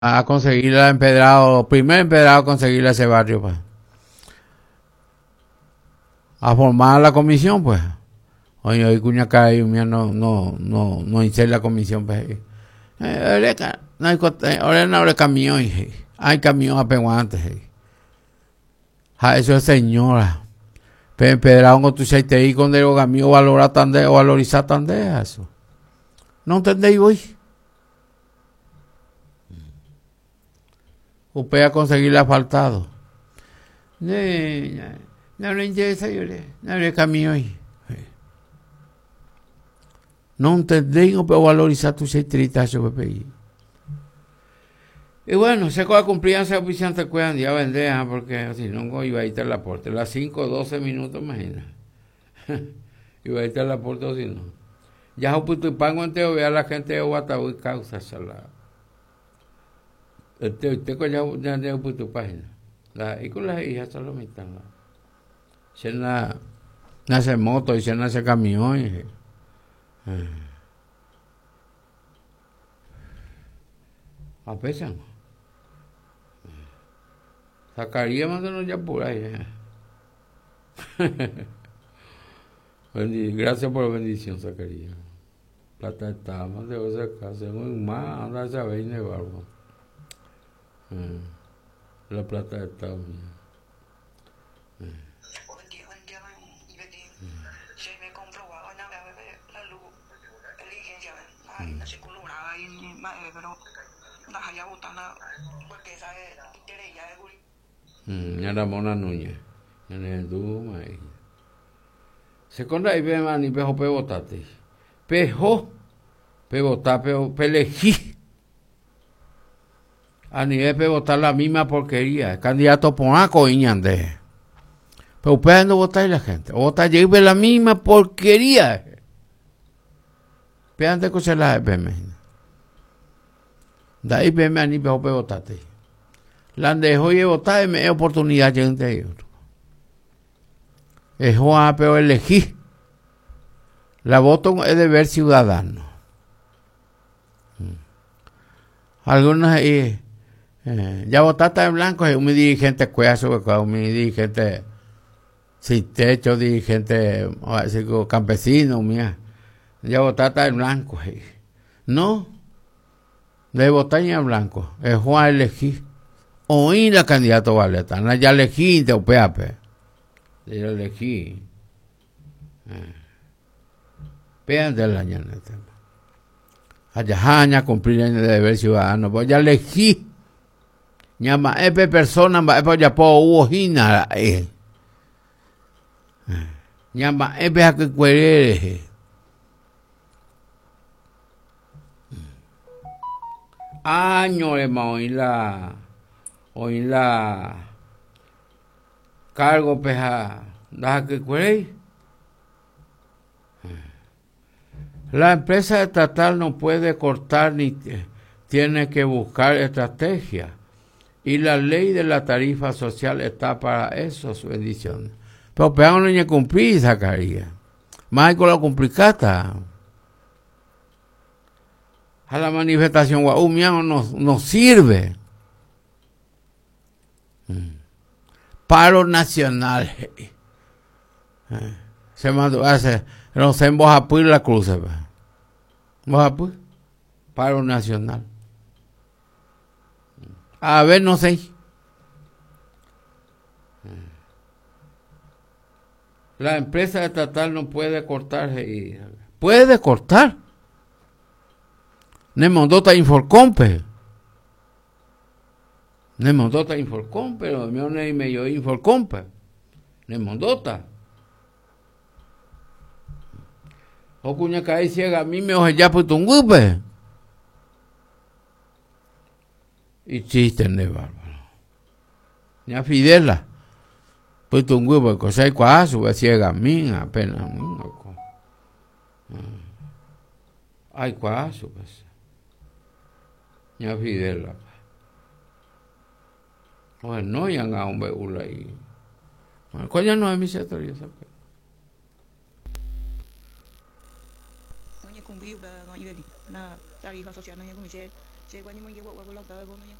a conseguirle al empedrado, primer empedrado a conseguirle a ese barrio, pues. A formar la comisión, pues. Oye, hoy Cuñacá y no hice la comisión, pues. No hay ahora no hay camión, hay camión apeguante, eso es señora. Pero empedrado con tu aceite y con el camión valorizar tan de eso. ¿No entendéis hoy? Usted a conseguirle asfaltado. No le interesa, yo no le camión. No entendéis, pero valorizar tu aceite eso, PPI. Y bueno, se va a cumplir esa oficina te cuidan, ya vendré, porque si no iba a ir a la puerta. Las 5:12, imagina. Iba a ir a la puerta o si no. Ya un pango entero, ve a la gente de Guatabú y causa salada. Usted ya de tu página. Y con las hijas solo me están. Se nace moto y se nace camión. A pesar. Zacarías mándanos ya por ahí. Gracias por la bendición, Zacarías. Plata está, más de esa casa. Más anda esa vez de barba. La plata está mía. Se me comprobaba una vez la luz, diligencia, no se coloraba ahí, pero no había botana, porque esa es ya de Guri. Ya Ramona Núñez. En el Duma ahí. Seconda y ve mani pejo pe botate. Pejo pe botar pe elegí. A nivel pe votar la misma porquería. El candidato Ponaco Iñande. Pero ustedes no votáis la gente. Votar lleve la misma porquería. Pean de escuchar la EPM. De ahí EPM a ni pejo pe votate. La dejó y votar me oportunidad de ellos. Es Juan pero elegí. La voto es deber ciudadano. Algunos ya votaste en blanco, es un dirigente cueazo, un dirigente sin techo, dirigente campesino, mía. Ya votaste en blanco. No, de votar en blanco. Es Juan elegí. Oí la candidato Valeta, ya elegí de UPAP. Ya elegí. Vean de la ñaneta. Ayahaña cumplir el deber ciudadano. Pues ya elegí. Llama epe persona, epe ya po ujina. Llama epe a que cuere. Año le ma oí la cargo peja. Da que cuere. La empresa estatal no puede cortar ni tiene que buscar estrategia. Y la ley de la tarifa social está para eso, su bendición. Pero peor no hay cumplir, Zacarías. Más con la complicada. A la manifestación guaumiano no sirve. Paro nacional. Se mandó a hacer. No sé en Bojapur la cruz. Bojapur. Paro nacional. A ver, no sé. La empresa estatal no puede cortarse. Puede cortar. Nemondota Inforcompe. Nemondota Inforcompe. Pero me dio Inforcompe. Nemondota. O cuña cae ciega a mí me oje ya por tungupe. Y chiste de bárbaro. Ni a Fidela. Pues tungupe, cosa y cuazo, ciega a mí, apenas. Ay, cuazo, pues. Ni a Fidela. Oye, no, ya han un beula ahí. Coña no es mi sector, yo sé. Cumbiu na tarifa social no hay che, cuando me llevo, vuelvo a la